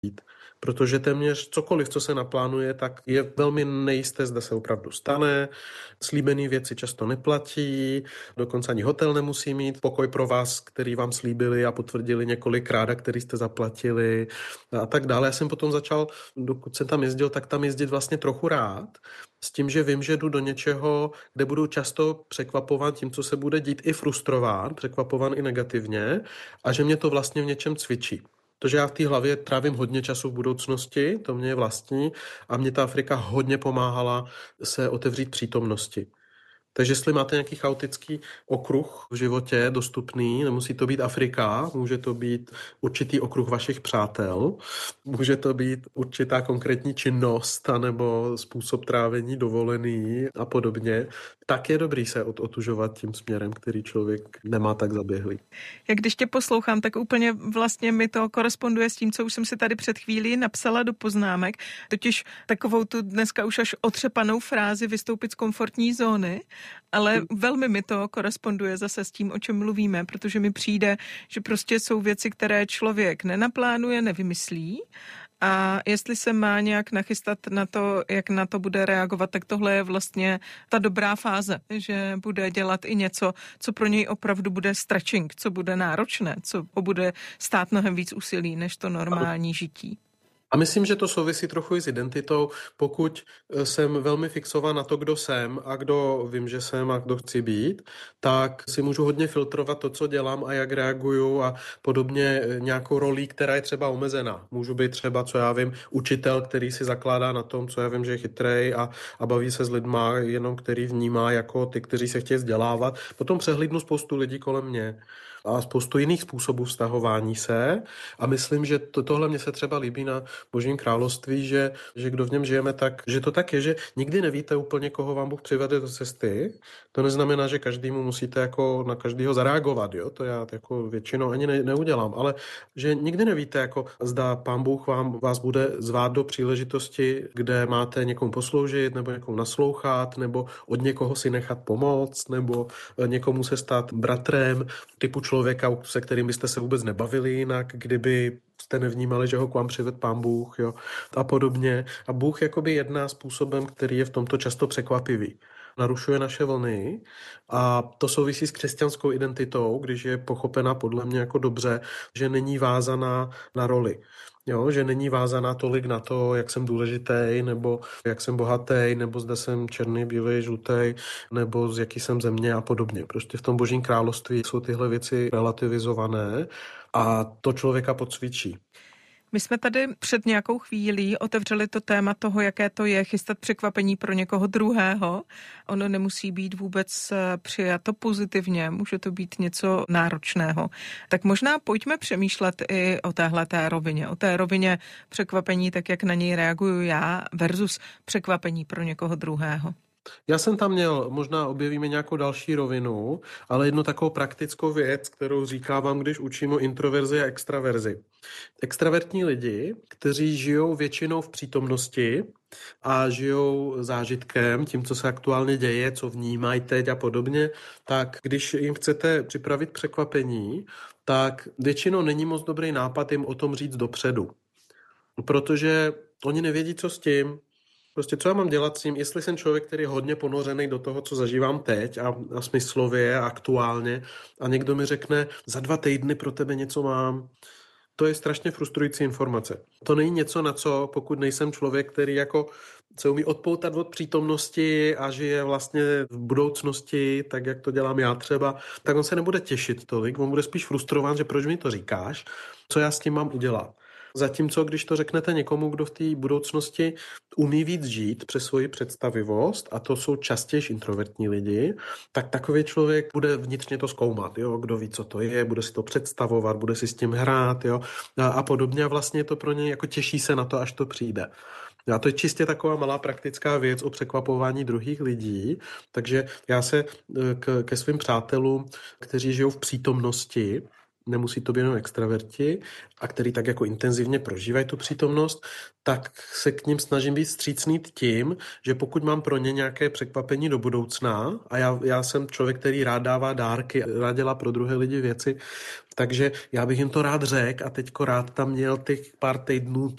Protože téměř cokoliv, co se naplánuje, tak je velmi nejisté, zda se opravdu stane. Slíbené věci často neplatí, dokonce ani hotel nemusí mít pokoj pro vás, který vám slíbili a potvrdili několikrát, a který jste zaplatili a tak dále. Já jsem potom začal, dokud jsem tam jezdil, tak tam jezdit vlastně trochu rád, s tím, že vím, že jdu do něčeho, kde budu často překvapován tím, co se bude dít, i frustrován, překvapován i negativně, a že mě to vlastně v něčem cvičí. Protože já v té hlavě trávím hodně času v budoucnosti, to mě je vlastní, a mě ta Afrika hodně pomáhala se otevřít přítomnosti. Takže jestli máte nějaký chaotický okruh v životě dostupný, nemusí to být Afrika, může to být určitý okruh vašich přátel, může to být určitá konkrétní činnost anebo způsob trávení dovolený a podobně, tak je dobrý se otužovat tím směrem, který člověk nemá tak zaběhlý. Jak když tě poslouchám, tak úplně vlastně mi to koresponduje s tím, co už jsem si tady před chvílí napsala do poznámek, totiž takovou tu dneska už až otřepanou frázi vystoupit z komfortní zóny, ale velmi mi to koresponduje zase s tím, o čem mluvíme, protože mi přijde, že prostě jsou věci, které člověk nenaplánuje, nevymyslí, a jestli se má nějak nachystat na to, jak na to bude reagovat, tak tohle je vlastně ta dobrá fáze, že bude dělat i něco, co pro něj opravdu bude stretching, co bude náročné, co bude stát mnohem víc úsilí než to normální žití. A myslím, že to souvisí trochu i s identitou. Pokud jsem velmi fixován na to, kdo jsem a kdo vím, že jsem a kdo chci být, tak si můžu hodně filtrovat to, co dělám a jak reaguju a podobně nějakou rolí, která je třeba omezená. Můžu být třeba, co já vím, učitel, který si zakládá na tom, co já vím, že je chytrej a baví se s lidma, jenom který vnímá jako ty, kteří se chtějí vzdělávat. Potom přehlídnu spoustu lidí kolem mě a spoustu jiných způsobů vztahování se, a myslím, že tohle mě se třeba líbí na Božím království, že kdo v něm žijeme, tak, že to tak je, že nikdy nevíte úplně, koho vám Bůh přivede do cesty. To neznamená, že každému musíte jako na každého zareagovat, jo? To já jako většinou ani neudělám, ale že nikdy nevíte, jako zda Pán Bůh vás bude zvát do příležitosti, kde máte někomu posloužit, nebo někomu naslouchat, nebo od někoho si nechat pomoct, nebo někomu se stát bratrem, typu člověka, se kterým byste se vůbec nebavili jinak, kdyby jste nevnímali, že ho k vám přived Pán Bůh, jo, a podobně. A Bůh jakoby jedná způsobem, který je v tomto často překvapivý. Narušuje naše vlny a to souvisí s křesťanskou identitou, když je pochopena podle mě jako dobře, že není vázaná na roli. Jo, že není vázaná tolik na to, jak jsem důležitý, nebo jak jsem bohatý, nebo zda jsem černý, bílý, žlutý, nebo z jaký jsem země a podobně. Prostě v tom Božím království jsou tyhle věci relativizované a to člověka podcvičí. My jsme tady před nějakou chvílí otevřeli to téma toho, jaké to je chystat překvapení pro někoho druhého. Ono nemusí být vůbec přijato pozitivně, může to být něco náročného. Tak možná pojďme přemýšlet i o téhleté rovině, o té rovině překvapení, tak jak na něj reaguju já, versus překvapení pro někoho druhého. Já jsem tam měl, možná objevíme nějakou další rovinu, ale jednu takovou praktickou věc, kterou říkávám, když učím o introverzi a extraverzi. Extravertní lidi, kteří žijou většinou v přítomnosti a žijou zážitkem, tím, co se aktuálně děje, co vnímají teď a podobně, tak když jim chcete připravit překvapení, tak většinou není moc dobrý nápad jim o tom říct dopředu. Protože oni nevědí, co s tím. Prostě co já mám dělat s tím, jestli jsem člověk, který je hodně ponořený do toho, co zažívám teď a smyslově a aktuálně, a někdo mi řekne, za 2 týdny pro tebe něco mám. To je strašně frustrující informace. To není něco, na co, pokud nejsem člověk, který jako se umí odpoutat od přítomnosti a žije vlastně v budoucnosti, tak jak to dělám já třeba, tak on se nebude těšit tolik, on bude spíš frustrován, že proč mi to říkáš, co já s tím mám udělat. Zatímco, když to řeknete někomu, kdo v té budoucnosti umí víc žít přes svoji představivost, a to jsou častěji introvertní lidi, tak takový člověk bude vnitřně to zkoumat, jo? Kdo ví, co to je, bude si to představovat, bude si s tím hrát, jo? A podobně, a vlastně to pro něj jako těší se na to, až to přijde. A to je čistě taková malá praktická věc o překvapování druhých lidí, takže já se ke svým přátelům, kteří žijou v přítomnosti, nemusí to být jenom extraverti, a který tak jako intenzivně prožívají tu přítomnost, tak se k ním snažím být vstřícný tím, že pokud mám pro ně nějaké překvapení do budoucna, a já jsem člověk, který rád dává dárky, rád dělá pro druhé lidi věci, takže já bych jim to rád řekl a teďko rád tam měl těch pár týdnů